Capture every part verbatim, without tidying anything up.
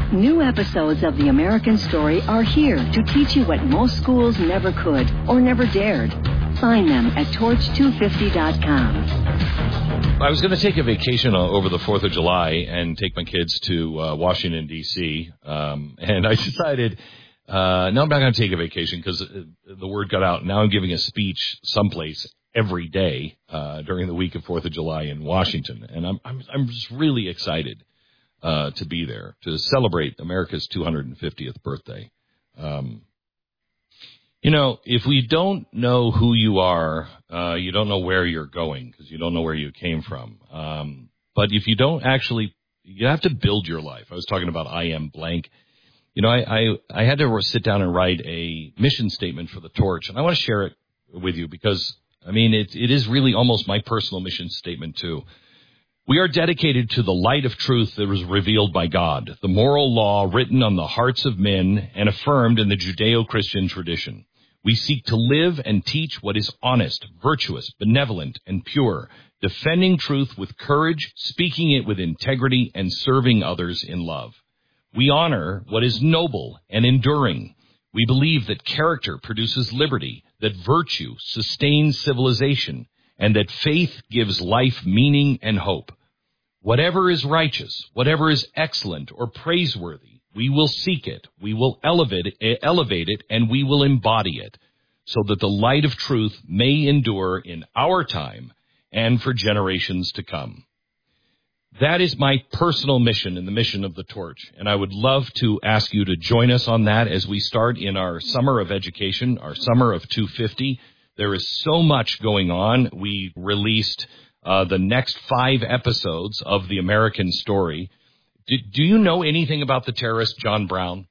New episodes of The American Story are here to teach you what most schools never could or never dared. Find them at torch two fifty dot com. I was going to take a vacation over the fourth of July and take my kids to uh, Washington, D C, um, and I decided, uh, no, I'm not going to take a vacation because the word got out. Now I'm giving a speech someplace every day uh, during the week of fourth of July in Washington, and I'm I'm, I'm just really excited uh, to be there to celebrate America's two hundred fiftieth birthday. Um, you know, if we don't know who you are, uh, you don't know where you're going because you don't know where you came from. Um, but if you don't actually, you have to build your life. I was talking about I am blank. You know, I, I, I had to sit down and write a mission statement for the Torch, and I want to share it with you because, I mean, it, it is really almost my personal mission statement, too. We are dedicated to the light of truth that was revealed by God, the moral law written on the hearts of men and affirmed in the Judeo-Christian tradition. We seek to live and teach what is honest, virtuous, benevolent, and pure, defending truth with courage, speaking it with integrity, and serving others in love. We honor what is noble and enduring. We believe that character produces liberty, that virtue sustains civilization, and that faith gives life meaning and hope. Whatever is righteous, whatever is excellent or praiseworthy, we will seek it, we will elevate it, elevate it, and we will embody it, so that the light of truth may endure in our time and for generations to come. That is my personal mission and the mission of the Torch, and I would love to ask you to join us on that as we start in our summer of education, our summer of two fifty. There is so much going on. We released uh, the next five episodes of The American Story. Do, do you know anything about the terrorist John Brown?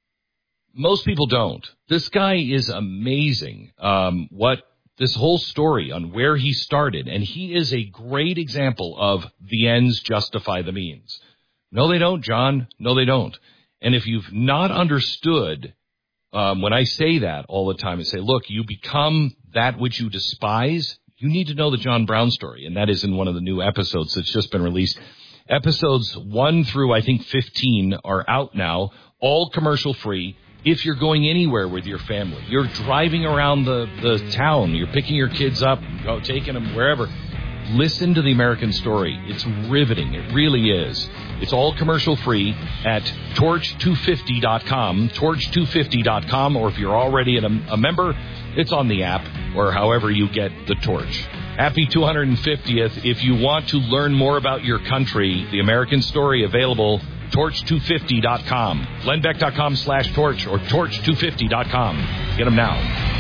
Most people don't. This guy is amazing. Um, what this whole story on where he started, and he is a great example of the ends justify the means. No, they don't, John. No, they don't. And if you've not understood, um, when I say that all the time, I say, look, you become that which you despise. You need to know the John Brown story, and that is in one of the new episodes that's just been released. Episodes one through, I think, fifteen are out now, all commercial-free. If you're going anywhere with your family, you're driving around the, the town, you're picking your kids up, go, taking them wherever, listen to The American Story. It's riveting. It really is. It's all commercial-free at torch two fifty dot com, torch two fifty dot com, or if you're already a, a member, it's on the app or however you get the Torch. Happy two hundred fiftieth. If you want to learn more about your country, The American Story available, torch two fifty dot com, glenn beck dot com slash torch or torch two fifty dot com. Get them now.